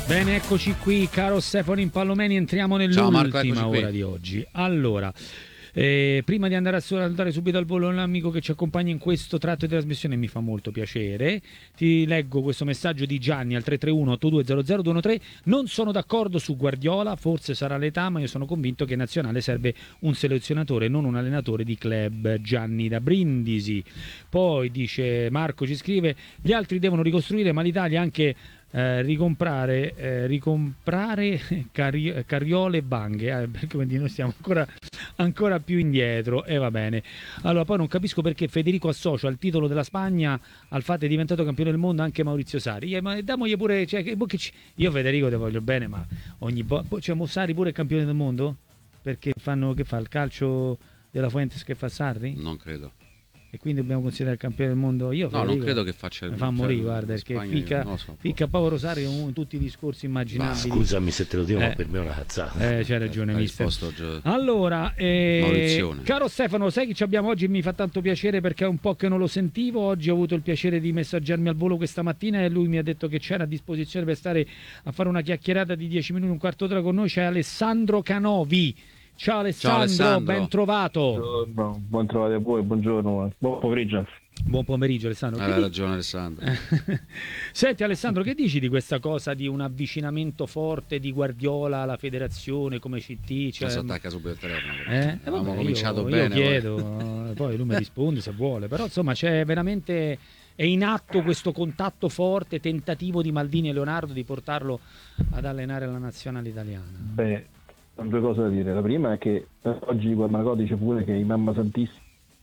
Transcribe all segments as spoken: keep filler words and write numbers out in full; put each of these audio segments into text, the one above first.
Bene, eccoci qui, caro Stefano Impallomeni, entriamo nell'ultima ora di oggi. Allora, eh, prima di andare a salutare subito al volo un amico che ci accompagna in questo tratto di trasmissione, mi fa molto piacere, ti leggo questo messaggio di Gianni al tre tre uno otto due zero zero due uno tre. Non sono d'accordo su Guardiola, forse sarà l'età, ma io sono convinto che in nazionale serve un selezionatore, non un allenatore di club. Gianni da Brindisi. Poi dice Marco, ci scrive, gli altri devono ricostruire, ma l'Italia anche Eh, ricomprare eh, ricomprare cari- carriole e banghe, eh, perché quindi noi stiamo ancora, ancora più indietro e va bene. Allora, poi non capisco perché Federico associa il titolo della Spagna al fatto che è diventato campione del mondo anche Maurizio Sarri. Eh, ma damogli pure, cioè, che, che ci... io Federico te voglio bene, ma ogni volta, cioè, Sarri pure è campione del mondo? Perché fanno, che fa il calcio della Fuentes che fa Sarri? Non credo. E quindi dobbiamo considerare il campione del mondo. Io no, non credo che faccia il mi fa morire, guarda, perché ficca, so, ficca povero Sarri con tutti i discorsi immaginabili. Ma scusami se te lo dico, eh, ma per me è una cazzata. Eh, c'hai ragione, eh, mister. Gio... Allora, eh, caro Stefano, sai che ci abbiamo oggi? Mi fa tanto piacere perché è un po' che non lo sentivo. Oggi ho avuto il piacere di messaggiarmi al volo questa mattina e lui mi ha detto che c'era a disposizione per stare a fare una chiacchierata di dieci minuti, un quarto d'ora con noi. C'è Alessandro Canovi. Ciao Alessandro, Ciao Alessandro, ben trovato. Buongiorno, buon trovato a voi, buongiorno, buon pomeriggio. Buon pomeriggio Alessandro. Hai ragione Alessandro. Senti Alessandro, che dici di questa cosa di un avvicinamento forte di Guardiola alla federazione come C T? Cioè... si attacca subito il telefono. Eh? Abbiamo vabbè, cominciato io, bene. Io chiedo, poi. poi lui mi risponde se vuole, però insomma c'è veramente... È in atto questo contatto forte, tentativo di Maldini e Leonardo di portarlo ad allenare la nazionale italiana. Beh, sono due cose da dire. La prima è che oggi Guarmacò dice pure che i Mamma Santissimi.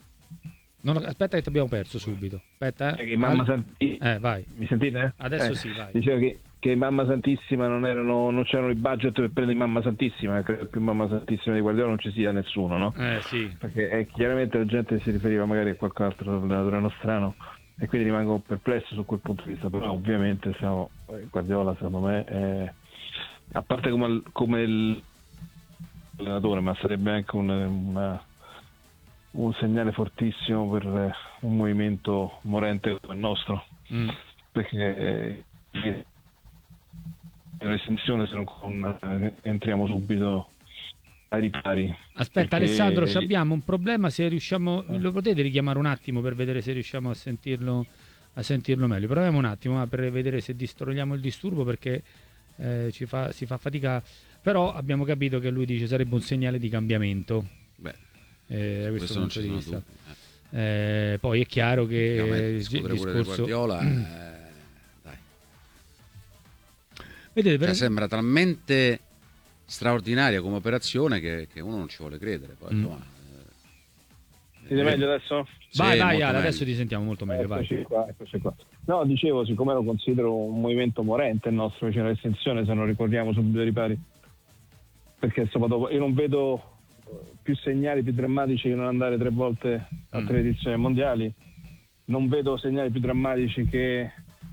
Non, aspetta che ti abbiamo perso subito. Aspetta, eh. Che Mamma Santissima. Eh, vai. Mi sentite? Adesso eh, sì, vai. Diceva che, che Mamma Santissima non erano, non c'erano i budget per prendere Mamma Santissima, credo più Mamma Santissima di Guardiola non ci sia nessuno, no? Eh sì. Perché eh, chiaramente la gente si riferiva magari a qualche altro allenatore nostrano e quindi rimango perplesso su quel punto di vista, però ovviamente siamo, Guardiola secondo me è, a parte come, come allenatore, ma sarebbe anche un, una, un segnale fortissimo per un movimento morente come il nostro, mm. perché eh, l'estensione se non con, eh, entriamo subito ai ripari. Aspetta perché... Alessandro, abbiamo un problema, se riusciamo, lo potete richiamare un attimo per vedere se riusciamo a sentirlo, a sentirlo meglio. Proviamo un attimo ma per vedere se distogliamo il disturbo, perché eh, ci fa, si fa fatica. Però abbiamo capito che lui dice sarebbe un segnale di cambiamento. Beh, eh, da questo, questo punto di vista. Eh. Eh, poi è chiaro che il discorso... pure di Guardiola, eh, dai. Vedete, per... cioè, sembra talmente straordinaria come operazione che, che uno non ci vuole credere. Poi, mm. Siete eh, meglio adesso? Sì, vai, vai, Ale, adesso ti sentiamo molto meglio. Eccoci vai. Qua, eccoci qua. No, dicevo, siccome lo considero un movimento morente il nostro vicino all'estensione, se non ricordiamo subito i ripari, perché insomma dopo io non vedo più segnali più drammatici che non andare tre volte a tre edizioni mondiali, non vedo segnali più drammatici che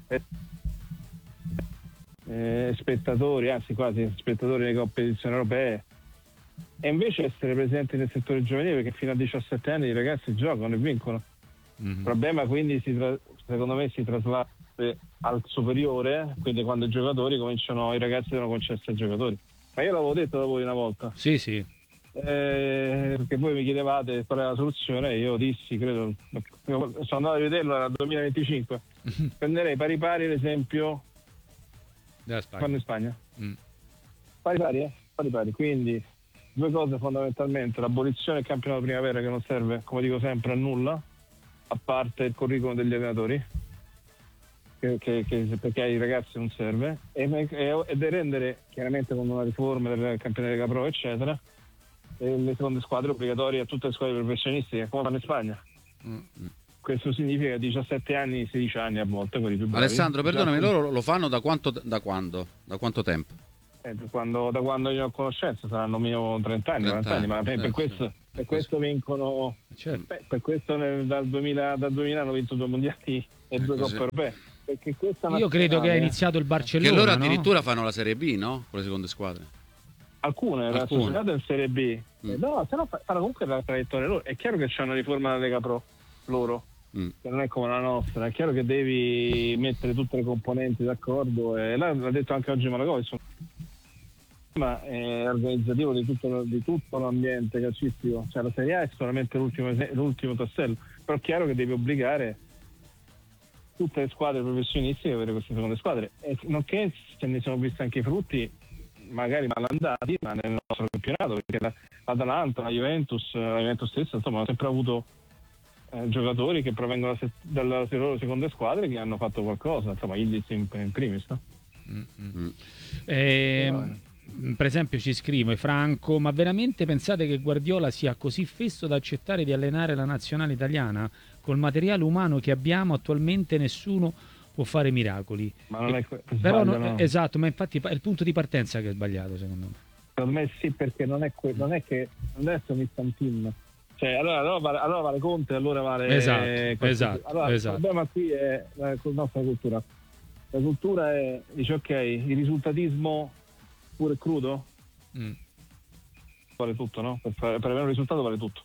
eh, spettatori, anzi quasi spettatori delle competizioni europee, e invece essere presenti nel settore giovanile, perché fino a diciassette anni i ragazzi giocano e vincono. Mm-hmm. Il problema quindi si tra- secondo me si traslada al superiore, quindi quando i giocatori cominciano, i ragazzi devono cominciare a essere giocatori. Ma io l'avevo detto da voi una volta. Sì, sì. Eh, perché voi mi chiedevate qual è la soluzione, io dissi, credo, sono andato a vederlo nel duemilaventicinque. Prenderei pari pari l'esempio della Spagna. Quando in Spagna. Mm. Pari pari, eh? Pari pari. Quindi due cose fondamentalmente: l'abolizione del campionato primavera, che non serve, come dico sempre, a nulla, a parte il curriculum degli allenatori, che, che, che perché ai ragazzi non serve, e, e, ed è rendere chiaramente con una riforma del campionato Lega Pro eccetera e le seconde squadre obbligatorie a tutte le squadre professionistiche, come fanno in Spagna. Mm-hmm. Questo significa diciassette anni, sedici anni a volte, quelli più bravi. Alessandro, perdonami, loro lo fanno da quanto, da quando? Da quanto tempo? Eh, quando, da quando io ho conoscenza saranno mio trenta anni, quaranta anni, ma per, per questo, per questo vincono, certo. beh, per questo nel, dal, duemila, dal duemila hanno vinto due mondiali e due coppe europee. Perché questa io credo che ha iniziato il Barcellona, che loro addirittura no? fanno la Serie B, no? Con le seconde squadre. Alcune, Alcune. la società in Serie B, mm. eh, no, se no fanno comunque la traiettoria loro. È chiaro che c'è una riforma della Lega Pro loro, mm. che non è come la nostra. È chiaro che devi mettere tutte le componenti d'accordo, e l'ha, l'ha detto anche oggi Malagò, insomma, ma è organizzativo di tutto, di tutto l'ambiente calcistico, cioè la Serie A è solamente l'ultimo, l'ultimo tassello, però è chiaro che devi obbligare tutte le squadre professionistiche a avere queste seconde squadre, e nonché se ne sono visti anche i frutti magari malandati, ma nel nostro campionato, perché la, l'Atalanta, la Juventus, la Juventus stessa, insomma, hanno sempre avuto eh, giocatori che provengono da dalle loro seconde squadre che hanno fatto qualcosa, insomma, Ildiz in, in primis, no? Mm-hmm. Eh, per esempio ci scrive Franco: ma veramente pensate che Guardiola sia così fesso da accettare di allenare la nazionale italiana? Col materiale umano che abbiamo attualmente nessuno può fare miracoli. Ma non è que- però sbaglia, no, no. Esatto, ma infatti è il punto di partenza che è sbagliato, secondo me. Secondo me sì, perché non è, que- non è che non deve essere un instant team. Cioè, allora, allora, vale, allora vale Conte, allora vale esatto, qualsiasi- esatto, allora, esatto. Il problema qui è la nostra cultura. La cultura è, dice ok, il risultatismo pure crudo Mm. vale tutto, no? Per, fare, per avere un risultato vale tutto.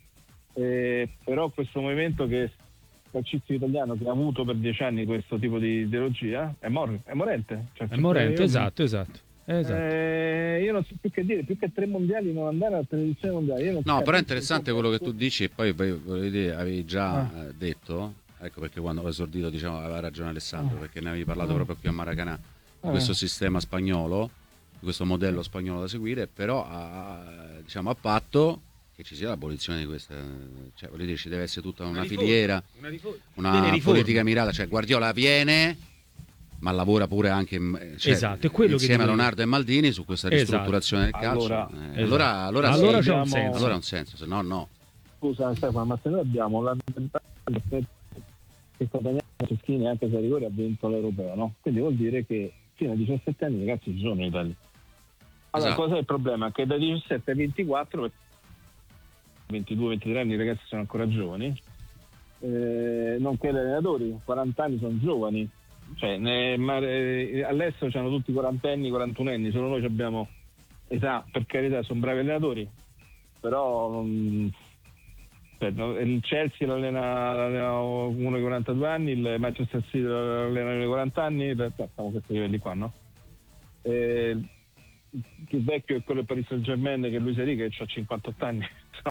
E, però questo movimento che calcistico italiano che ha avuto per dieci anni questo tipo di ideologia è, mor- è morente. Cioè, È morente, io, esatto, esatto. esatto. Eh, io non so più che dire, più che tre mondiali non andare alla televisione mondiale. Io non No, so, però è interessante quello che tu dici, e poi volevo dire, avevi già Ah. eh, detto, ecco perché quando ho esordito, diciamo, aveva ragione Alessandro, Ah. perché ne avevi parlato Ah. proprio qui a Maracanã, di Ah. questo sistema spagnolo, di questo modello spagnolo da seguire, però a, diciamo, a patto che ci sia l'abolizione di questa, cioè voglio dire, ci deve essere tutta una, Una riforma, filiera, una, rifo- una delle riforme. politica mirata, cioè Guardiola viene, ma lavora pure anche, cioè, Esatto, è quello che insieme a dico io. Leonardo e Maldini su questa Esatto. ristrutturazione del calcio. Allora, Eh, esatto. allora, allora, Allora sì, c'è un abbiamo- senso. allora ha un senso, se no no. Scusa Stefano, ma se noi abbiamo la mentalità che Cotagniano Ceschini anche se a rigore ha vinto l'europeo, no? Quindi vuol dire che fino ai diciassette anni i ragazzi ci sono in Italia. Allora, Esatto. cosa è il problema? Che dai diciassette ai ventiquattro, ventidue ventitré anni i ragazzi sono ancora giovani, eh, nonché gli allenatori, quaranta anni sono giovani, cioè ne, ma, eh, all'estero c'hanno tutti quarantenni, quarantunenni, solo noi abbiamo età, per carità, sono bravi allenatori, però mh, cioè, no, il Chelsea lo allena, lo allena uno di quarantadue anni, il Manchester City lo allena uno di quaranta anni, siamo a questi livelli qua, no? Eh, il più vecchio è quello del Paris Saint-Germain, che è Luis Enrique, che ha cinquantotto anni.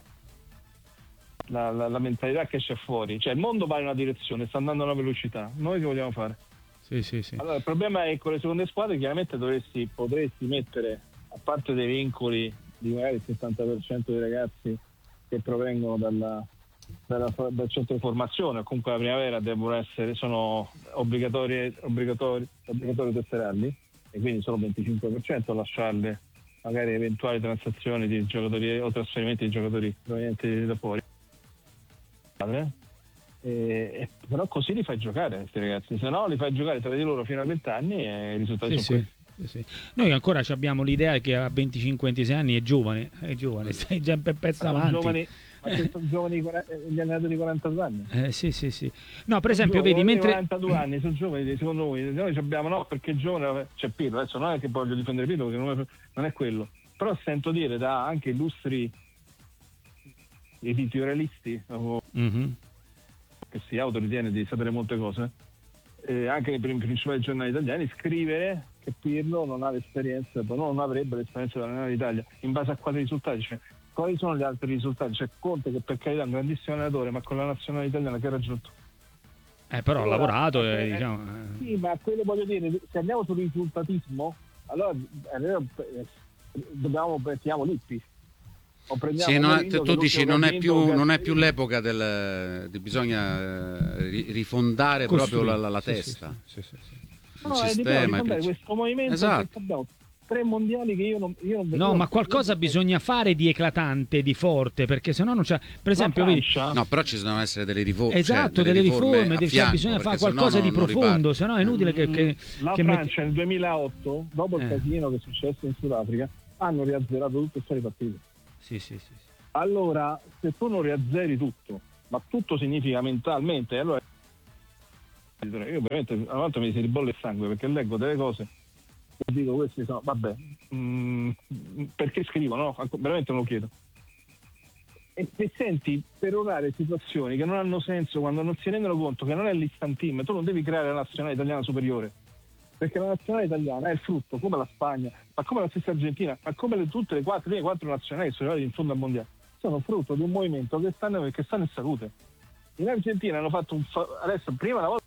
La, la, la mentalità che c'è fuori, cioè il mondo va in una direzione, sta andando a una velocità, noi che vogliamo fare? Sì, sì, sì. Allora il problema è che con le seconde squadre chiaramente dovresti, potresti mettere, a parte dei vincoli di magari il settanta per cento dei ragazzi che provengono dalla, dalla, dal centro di formazione o comunque la primavera devono essere, sono obbligatori obbligatori obbligatori tesserarli, e quindi solo il venticinque per cento lasciarle magari eventuali transazioni di giocatori o trasferimenti di giocatori provenienti da fuori. E, e, però così li fai giocare questi ragazzi, se no li fai giocare tra di loro fino a venti anni e i risultati Sì, sono sì, questi. sì, sì. Noi ancora abbiamo l'idea che a venticinque ventisei anni è giovane, è giovane, stai già un pezzo Sono avanti. giovani, ma che sono giovani gli allenatori di quarantadue anni. Eh, sì, sì, sì. No, per esempio, Giovani, vedi, mentre quarantadue anni sono giovani, secondo voi noi abbiamo, no, perché giovane c'è Pirlo, adesso non è che voglio difendere Pirlo perché non è, non è quello, però sento dire da anche illustri editorialisti o Mhm. che si autoritiene di sapere molte cose, eh, anche nei primi principali giornali italiani, scrivere che Pirlo non ha l'esperienza, non avrebbe l'esperienza dell'allenare l'Italia, in base a quali risultati. Cioè, quali sono gli altri risultati? C'è Conte che per carità è un grandissimo allenatore, ma con la nazionale italiana che ha raggiunto? Eh, però Allora, ha lavorato, eh, eh, diciamo. eh. Sì, ma quello voglio dire, se andiamo sul risultatismo, allora eh, dobbiamo mettiamo Lippi. O prendiamo Sì, non è- Mourinho, tu che dici l'ultimo non è che ha più, vinto, non è che- più l'epoca del di bisogna eh, ri- rifondare proprio la, la- la Sì, sì, testa, sì, sì, sì. il No, è di sistema, proprio i ricordare principi. questo movimento, Esatto. perché abbiamo tre mondiali che io non, io non No, io- ma qualcosa io- bisogna fare di eclatante, di forte, perché sennò non c'è. Per esempio, la vedi, Francia, No, però ci devono essere delle riforme, esatto, delle riforme, a deve- cioè, fianco, bisogna fare perché sennò qualcosa di non- non profondo, riparte. sennò è inutile che, che, la che Francia metti- nel duemilaotto, dopo il Eh. casino che è successo in Sudafrica, hanno riazzerato tutto e sono ripartiti. Sì, sì, sì, sì. Allora, se tu non riazzeri tutto, ma tutto significa mentalmente, allora io veramente a volte mi si ribolle il sangue perché leggo delle cose e dico questi sono, vabbè, mm, perché scrivo, no? Veramente non lo chiedo. e, e senti perorare situazioni che non hanno senso quando non si rendono conto che non è l'instant team. Tu non devi creare la nazionale italiana superiore, perché la nazionale italiana è il frutto, come la Spagna, ma come la stessa Argentina, ma come le, tutte le quattro, le quattro nazionali che sono arrivate in fondo al mondiale, sono frutto di un movimento che sta, che sta in salute. In Argentina hanno fatto un fa- adesso prima la volta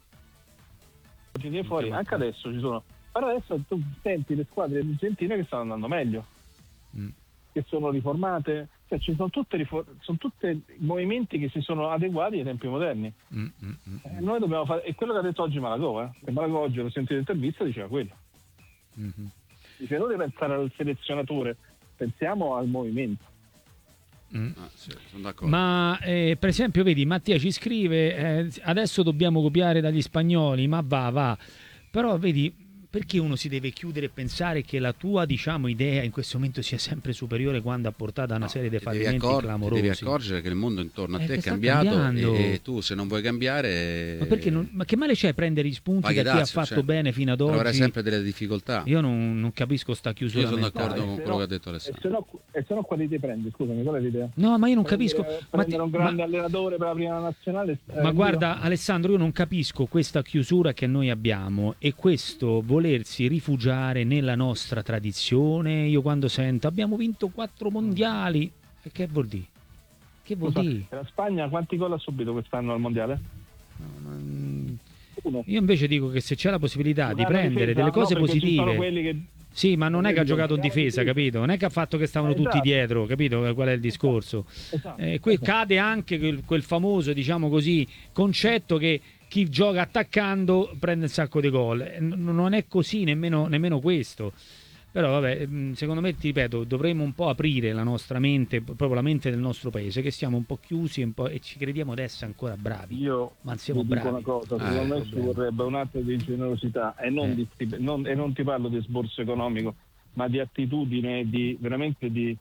fuori, anche adesso ci sono, però adesso tu senti le squadre argentine che stanno andando meglio, mm. che sono riformate, cioè ci sono tutte rifor- sono tutti movimenti che si sono adeguati ai tempi moderni. Mm, mm, mm, eh, noi dobbiamo fare, è quello che ha detto oggi Malagò, eh? Che Malagò oggi, l'ho sentito in intervista, diceva quello. Mm-hmm. Dice, non deve pensare al selezionatore, pensiamo al movimento. Mm. Ah, sì, sono d'accordo. Ma eh, per esempio vedi Mattia ci scrive eh, adesso dobbiamo copiare dagli spagnoli, ma va va, però vedi perché uno si deve chiudere e pensare che la tua, diciamo, idea in questo momento sia sempre superiore quando ha portato a una no, serie di fallimenti accor- clamorosi. Devi accorgere che il mondo intorno a eh, te è cambiato cambiando. e, e tu se non vuoi cambiare ma perché non, ma che male c'è prendere gli spunti da chi ha fatto cioè, bene fino ad oggi? Avrai sempre delle difficoltà. Io non, non capisco sta chiusura. Io sono mentale. d'accordo con no, quello che ha detto Alessandro. E se no, e se no quali idee prendi? Scusami, qual è l'idea? No, ma io non prendere, capisco. Prendere ma un grande ma, allenatore per la prima nazionale. Ma eh, guarda, io. Alessandro, io non capisco questa chiusura che noi abbiamo e questo volersi rifugiare nella nostra tradizione. Io quando sento abbiamo vinto quattro mondiali, e che vuol dire? Che vuol dire? La Spagna quanti gol ha subito quest'anno al mondiale? No, ma... Io invece dico che se c'è la possibilità Una di prendere difesa, delle cose no, positive, che... sì, ma non è che ha giocato in difesa, capito? Non è che ha fatto che stavano esatto. tutti dietro, capito? Qual è il discorso? Esatto. Eh, qui esatto. cade anche quel, quel famoso, diciamo così, concetto che chi gioca attaccando prende un sacco di gol. Non è così nemmeno, nemmeno questo. Però vabbè, secondo me, ti ripeto, dovremmo un po' aprire la nostra mente, proprio la mente del nostro paese, che siamo un po' chiusi un po', e ci crediamo di essere ancora bravi. Io ma siamo ti bravi. dico una cosa, secondo eh, me ci vorrebbe un atto di generosità e non, eh. di, non, e non ti parlo di sborso economico, ma di attitudine, di veramente di,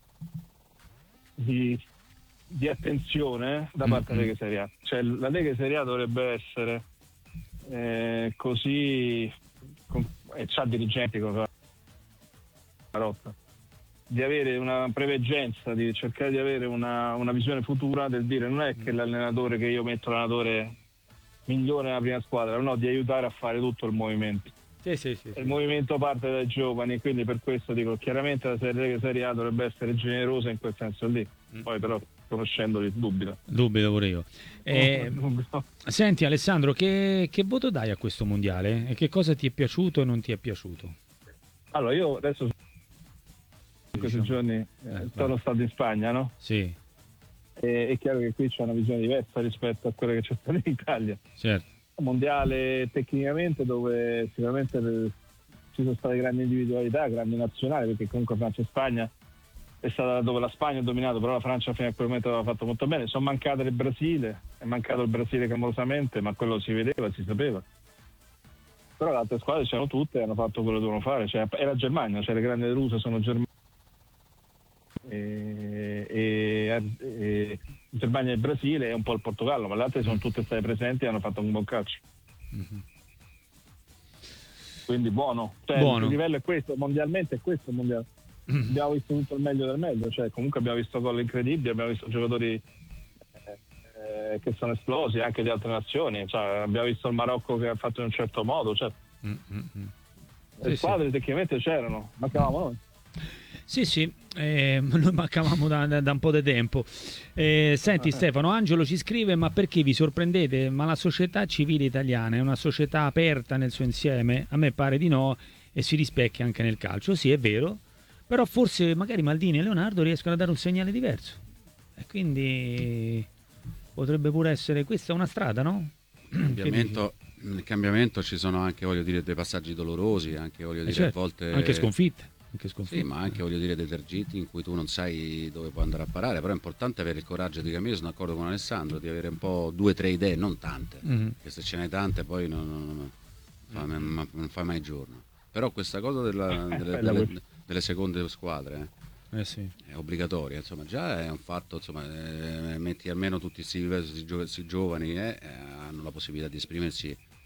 di, di attenzione da parte mm-hmm. della Lega Serie A. Cioè la Lega Serie A dovrebbe essere eh, così, con, e c'ha dirigenti con rotta, di avere una preveggenza, di cercare di avere una, una visione futura, del dire non è che l'allenatore che io metto l'allenatore migliore nella prima squadra, no, di aiutare a fare tutto il movimento. Sì, sì, sì, il sì. movimento parte dai giovani, quindi per questo dico chiaramente la Serie, serie A dovrebbe essere generosa in quel senso lì, poi però conoscendoli dubito. Dubito pure io. Eh, dubito. Senti Alessandro, che, che voto dai a questo mondiale? E che cosa ti è piaciuto e non ti è piaciuto? Allora io adesso in questi giorni eh, eh, sono stato in Spagna, no? Sì. E, è chiaro che qui c'è una visione diversa rispetto a quella che c'è stata in Italia. Certo. Mondiale tecnicamente, dove sicuramente ci sono state grandi individualità, grandi nazionali, perché comunque Francia e Spagna è stata dove la Spagna ha dominato, però la Francia fino a quel momento aveva fatto molto bene. Sono mancate il Brasile, è mancato il Brasile clamorosamente, ma quello si vedeva, si sapeva. Però le altre squadre c'erano tutte e hanno fatto quello che dovevano fare, cioè, è la Germania, cioè le grandi ruse sono Germania e, e, e Germania e il Brasile e un po' il Portogallo, ma le altre sono tutte state presenti e hanno fatto un buon calcio. Mm-hmm. Quindi buono, cioè, buono. Il livello è questo, mondialmente è questo il mondiale. Mm-hmm. Abbiamo visto tutto il meglio del meglio, cioè comunque abbiamo visto gol incredibili, abbiamo visto giocatori eh, che sono esplosi anche di altre nazioni, cioè, abbiamo visto il Marocco che ha fatto in un certo modo, cioè, mm-hmm. le sì, squadre sì. tecnicamente c'erano, mancavamo noi. Sì, sì, eh, noi mancavamo da, da, da un po' di tempo. Eh, senti Stefano, Angelo ci scrive: ma perché vi sorprendete? Ma la società civile italiana è una società aperta nel suo insieme? A me pare di no, e si rispecchia anche nel calcio. Sì, è vero, però forse magari Maldini e Leonardo riescono a dare un segnale diverso. E quindi potrebbe pure essere questa una strada, no? Cambiamento, nel cambiamento ci sono anche, voglio dire, dei passaggi dolorosi, anche voglio dire, eh certo, a volte anche sconfitte. Anche sì, ma anche voglio dire dei tergiti in cui tu non sai dove puoi andare a parare, però è importante avere il coraggio di cambiare. Sono d'accordo con Alessandro, di avere un po' due o tre idee, non tante, mm-hmm. che se ce n'hai tante poi non, non, non, fa, mm-hmm. non fai mai giorno. Però questa cosa della, delle, delle, delle seconde squadre eh, eh sì. è obbligatoria, insomma, già è un fatto, insomma, eh, metti almeno tutti questi giovani eh, hanno la possibilità di esprimersi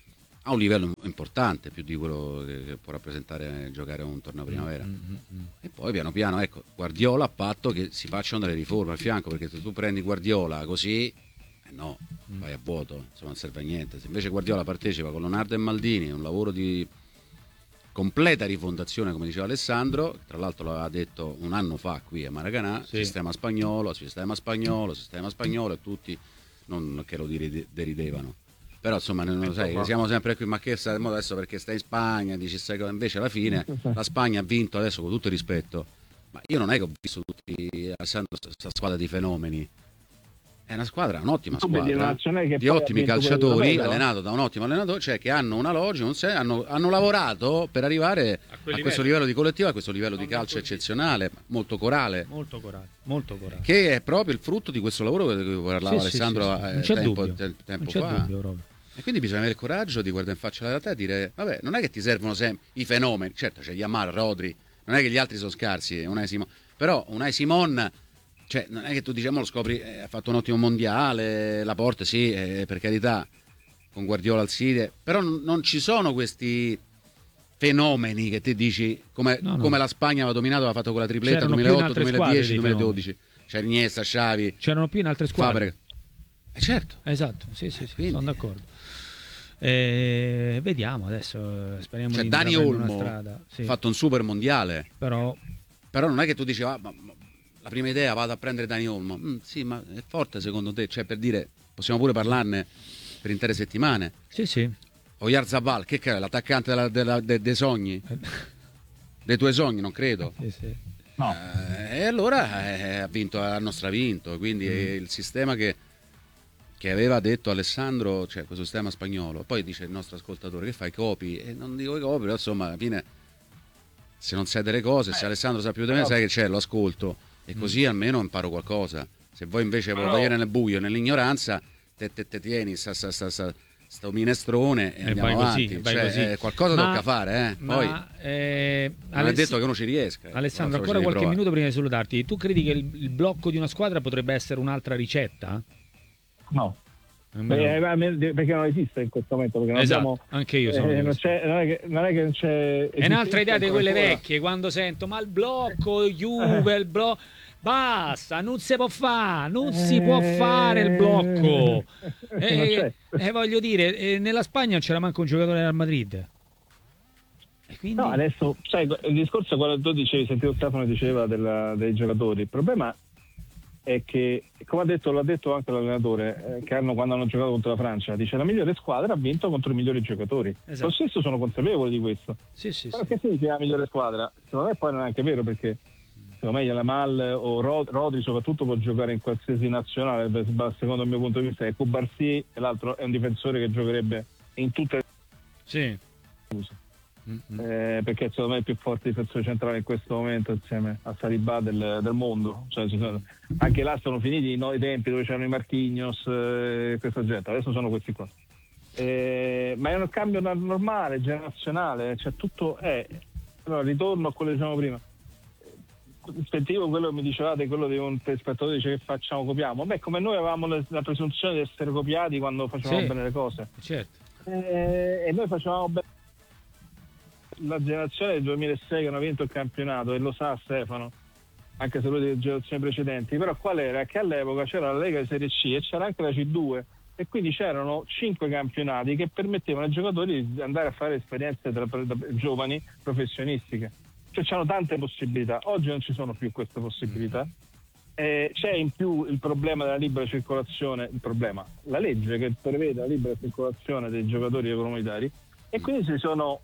ha un livello importante, più di quello che, che può rappresentare giocare un torneo primavera. Mm-hmm. E poi piano piano, ecco, Guardiola ha fatto che si facciano delle riforme al fianco, perché se tu prendi Guardiola così, eh no, mm. vai a vuoto, insomma non serve a niente. Se invece Guardiola partecipa con Leonardo e Maldini, un lavoro di completa rifondazione, come diceva Alessandro, tra l'altro l'aveva detto un anno fa qui a Maracanã, sì. sistema spagnolo, sistema spagnolo, sistema spagnolo, e tutti non che lo deridevano. Però insomma non lo sai, siamo sempre qui, ma che adesso perché stai in Spagna, dici stai, invece alla fine la Spagna ha vinto, adesso con tutto il rispetto, ma io non è che ho visto tutti questa squadra di fenomeni, è una squadra, un'ottima squadra di ottimi calciatori, allenato da un ottimo allenatore, cioè che hanno una logica, un sé, hanno, hanno lavorato per arrivare a, a questo livello di collettivo, a questo livello di calcio eccezionale, molto corale, molto corale, molto corale, che è proprio il frutto di questo lavoro di cui parlava sì, Alessandro sì, sì, sì. Eh, tempo, te, tempo non fa. C'è dubbio, e quindi bisogna avere il coraggio di guardare in faccia la realtà e dire vabbè, non è che ti servono sempre i fenomeni, certo c'è Yamal, Rodri, non è che gli altri sono scarsi, Unai Simon, però Unai Simon, cioè non è che tu diciamo lo scopri, eh, ha fatto un ottimo mondiale, Laporte sì, eh, per carità, con Guardiola al City, però n- non ci sono questi fenomeni che ti dici come, no, no. come la Spagna aveva dominato, aveva fatto quella tripletta duemilaotto, duemiladieci, duemiladodici, c'era Iniesta, Xavi, c'erano più in altre squadre. Fabregas. Eh certo, esatto, sì, sì, sì, sono d'accordo. Eh, vediamo adesso, speriamo cioè, di Dani Olmo ha sì. fatto un super mondiale, però però non è che tu dici ah, ma, ma, la prima idea vado a prendere Dani Olmo, mm, sì, ma è forte secondo te, cioè per dire, possiamo pure parlarne per intere settimane. Sì, sì. Oyarzabal, che è l'attaccante della, della, de, dei sogni, dei tuoi sogni, non credo. Sì, sì. No. Eh, e allora eh, ha vinto, hanno stravinto, quindi mm. è il sistema che che aveva detto Alessandro, cioè questo sistema spagnolo. Poi dice il nostro ascoltatore che fai, copi, e non dico i copi, però insomma alla fine se non sai delle cose, eh, se Alessandro sa più di me, no. sai che c'è, lo ascolto e così mm. almeno imparo qualcosa. Se voi invece volete no. nel buio, nell'ignoranza, te, te, te tieni sta, sta, sta, sta, sto minestrone e, e andiamo avanti, così, cioè, così. Eh, qualcosa ma, tocca fare, eh. Poi ma, eh, non Aless- è detto che uno ci riesca. Alessandro, ancora qualche prova. minuto prima di salutarti. Tu credi che il, il blocco di una squadra potrebbe essere un'altra ricetta? No, perché, perché non esiste in questo momento, perché non esatto, abbiamo, anche io sono eh, non, c'è, non, è che, non è che non c'è, è un'altra idea di quelle vecchie, quando sento ma il blocco Juve, il blocco, basta, non si può fare, non si può fare il blocco, e, e voglio dire, eh, nella Spagna non c'era manco un giocatore del Madrid. E quindi... no, adesso sai, il discorso quello che tu dicevi, sentivo Stefano diceva della, dei giocatori, il problema è che, come ha detto, l'ha detto anche l'allenatore, eh, che hanno, quando hanno giocato contro la Francia, dice la migliore squadra ha vinto contro i migliori giocatori. Esatto. Lo stesso sono consapevoli di questo. Sì, sì, però sì. che significa la migliore squadra? Secondo me poi non è anche vero, perché secondo me Yamal o Rod- Rodri soprattutto può giocare in qualsiasi nazionale, secondo il mio punto di vista. E Cubarsí, e l'altro è un difensore che giocherebbe in tutte le sì. Mm-hmm. Eh, perché secondo me è il più forte difensore centrale in questo momento insieme a Saliba del, del mondo, cioè, sono, anche là sono finiti i nuovi tempi dove c'erano i Marquinhos e eh, questa gente, adesso sono questi qua, eh, ma è un cambio normale, generazionale, cioè tutto è allora, ritorno a quello che dicevamo prima, rispettivo quello che mi dicevate, quello di un spettatore dice che facciamo, copiamo, beh, come noi avevamo la, la presunzione di essere copiati quando facevamo sì, bene le cose, certo. eh, e noi facevamo bene la generazione del duemilasei che hanno vinto il campionato, e lo sa Stefano, anche se lui delle generazioni precedenti, però qual era? Che all'epoca c'era la Lega di Serie C e c'era anche la C due, e quindi c'erano cinque campionati che permettevano ai giocatori di andare a fare esperienze tra, tra, tra giovani professionistiche, cioè c'erano tante possibilità. Oggi non ci sono più queste possibilità, eh, c'è in più il problema della libera circolazione, il problema, la legge che prevede la libera circolazione dei giocatori comunitari, e quindi si sono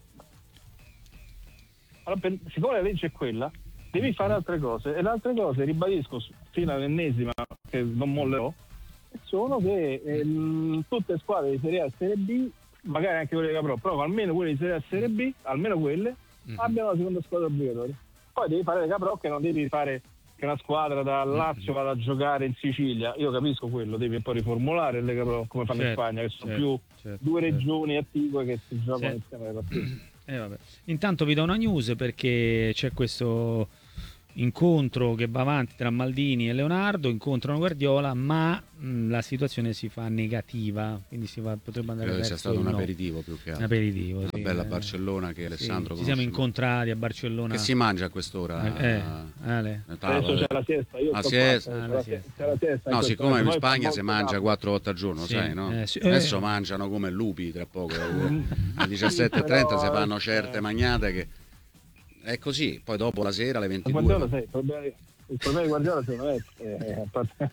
allora, per, siccome la legge è quella, devi fare altre cose, e le altre cose, ribadisco fino all'ennesima che non mollerò, sono che eh, tutte le squadre di Serie A e Serie B, magari anche quelle che Pro, però almeno quelle di Serie A e Serie B, almeno quelle, mm-hmm. abbiano la seconda squadra obbligatoria. Poi devi fare le Capro, che non devi fare che una squadra da Lazio vada a giocare in Sicilia, io capisco quello, devi poi riformulare le Capro come fanno certo, in Spagna, che sono certo, più certo, due certo. regioni attive che si giocano certo. insieme alle partite. Eh, vabbè. Intanto vi do una news, perché c'è questo incontro che va avanti tra Maldini e Leonardo, incontrano Guardiola, ma mh, la situazione si fa negativa, quindi si va, potrebbe andare Credo verso sia stato un no. aperitivo più che altro. Un aperitivo, una sì, bella eh. Barcellona che Alessandro sì, ci siamo conosce. incontrati a Barcellona. Che si mangia a quest'ora? Eh, eh, Ale. Adesso c'è la siesta, io Ah, sto siesta. qua, Ah, c'è la la siesta. c'è la siesta. No, siccome in Poi Spagna fa si molto mangia caldo. quattro volte al giorno, Sì, sai, no? eh, sì, Adesso eh. mangiano come lupi tra poco. Alle diciassette e trenta si fanno certe magnate che è così. Poi dopo la sera alle ventidue. Guardiola, sai, il problema, il problema di Guardiola secondo me è, è,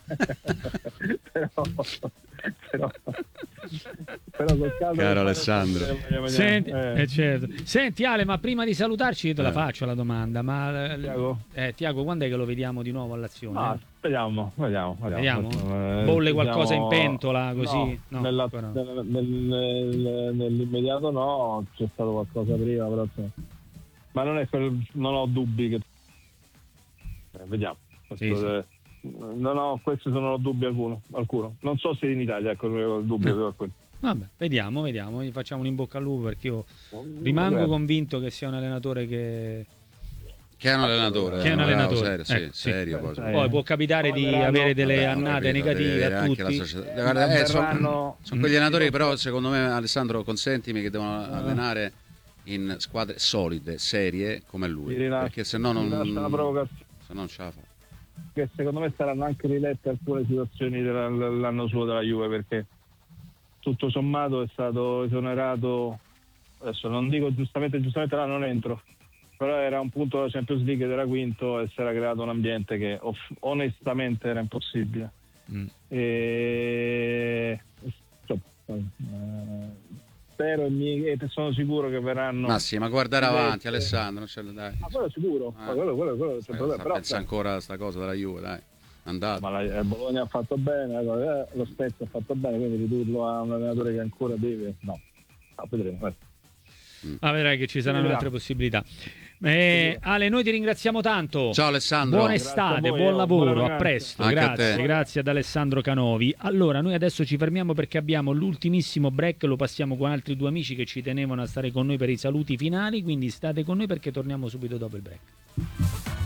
però, però, però col caldo Caro Alessandro. Senti, eh. eh, certo. Senti Ale, ma prima di salutarci io te la Eh. faccio la domanda, ma Tiago? eh, Tiago, quando è che lo vediamo di nuovo all'azione? No, vediamo, vediamo, Vediamo? vediamo. Eh, Bolle qualcosa vediamo- in pentola così? No, No, nella- ancora no. nel- nel- nel- nell'immediato no, c'è stato qualcosa prima, però insomma. Ma non è quel, non ho dubbi che eh, vediamo. Questo, Sì, sì. eh, non ho, questi sono dubbi alcuno, alcuno. Non so se in Italia ecco il dubbio No. è quello. Vabbè, vediamo, vediamo, gli facciamo un in bocca al lupo perché io rimango Vabbè. convinto che sia un allenatore che Che è un allenatore. Che è un eh, allenatore, Serio, sì, ecco, sì. serio. poi. Eh, poi può capitare poi di verranno- avere delle vabbè, ho annate capito, negative deve a vedere anche la tutti. società. Eh, Guarda, eh, sono, verranno- sono quegli allenatori però secondo me Alessandro consentimi che devono allenare in squadre solide, serie come lui, Mi rilascio- perché se no non, mi rilascio una provocazione. se no non ce la fa. Che secondo me saranno anche rilette alcune situazioni dell'anno suo della Juve, perché tutto sommato è stato esonerato, adesso non dico giustamente, giustamente là non entro, però era un punto della Champions League ed era quinto e si era creato un ambiente che off- onestamente era impossibile. Mm. E... insomma, eh, spero e, mi... e sono sicuro che verranno... Ma sì, ma guardare rilette. avanti Alessandro, non c'è dai. Ah, quello sicuro, Ah. ma quello, quello, quello, c'è Eh, problema, sta però, pensa ancora a sta cosa della Juve, dai. Andate. ma la, il Bologna ha fatto bene, eh, lo Spezia ha fatto bene, quindi ridurlo a un allenatore che ancora deve, no, no vedremo. Eh. Ah, vedrai che ci saranno Vedrà. altre possibilità. Eh, Ale, noi ti ringraziamo tanto. Ciao Alessandro. Buona Grazie estate, a voi, buon eh, lavoro, buone a vacanze. presto. Anche a Grazie, te. grazie ad Alessandro Canovi. Allora, noi adesso ci fermiamo perché abbiamo l'ultimissimo break, lo passiamo con altri due amici che ci tenevano a stare con noi per i saluti finali, quindi state con noi perché torniamo subito dopo il break.